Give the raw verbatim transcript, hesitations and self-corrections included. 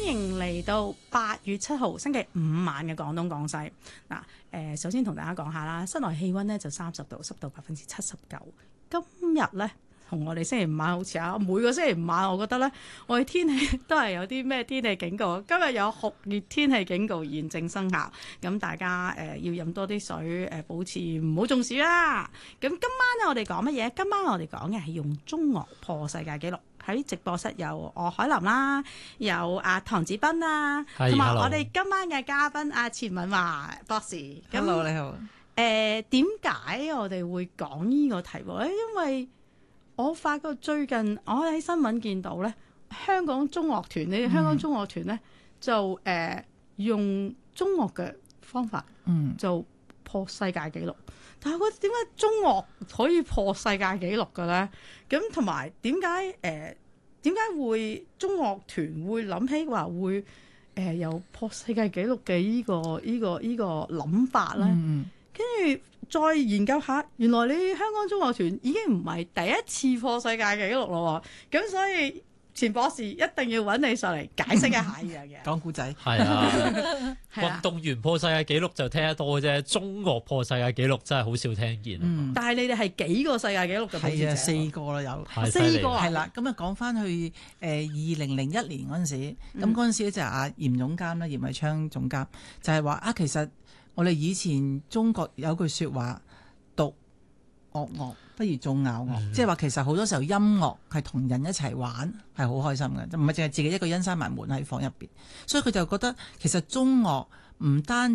迎嚟到八月七號星期五晚嘅廣東廣西。嗱，誒，首先同大家講下啦，室內氣溫呢就三十度，濕度百分之七十九。今日呢，同我哋星期五晚好似啊，每個星期五晚我覺得呢，我哋天氣都係有啲咩天氣警告。今日有酷熱天氣警告現正生效，咁大家誒、呃、要飲多啲水，誒、呃、保持唔好中暑啦。咁今晚咧我哋講乜嘢？今晚我哋講嘅係用中樂破世界紀錄。喺直播室有我海琳啦，有阿唐子彬啦，同埋我哋今晚嘅嘉賓阿錢敏華博士。 Hello， 你好。 誒，點解我哋會講呢個題目咧？因為我發覺最近我喺新聞見到咧，香港中樂團呢，香港中樂團咧就誒、呃、用中樂嘅方法，嗯，就破世界紀錄。但係我覺得點解中樂可以破世界紀錄嘅咧？咁同埋點解誒點解會中樂團會諗起話會誒有、呃、破世界紀錄嘅依、這個依、這個依、這個諗法咧？跟住、嗯、再研究下，原來你香港中樂團已經唔係第一次破世界紀錄咯喎，咁所以。錢博士一定要揾你上嚟解釋一下呢樣嘢。 講故仔係啊，運動員破世界紀錄就聽得多啫，中樂破世界紀錄真係好少聽見。 嗯、但係你哋係幾個世界紀錄嘅？ 係啊，四個啦有， 四個係啦。咁啊講翻去誒二零零一年嗰陣時，咁嗰陣時咧就係阿嚴總監啦，嚴偉昌總監就係話啊，其實我哋以前中國有句説話，獨樂樂不如眾拗樂，即係話其實好多時候音樂係同人一齊玩係好開心嘅，唔係淨係自己一個人閂埋門喺房入邊，所以佢就覺得其實中樂唔單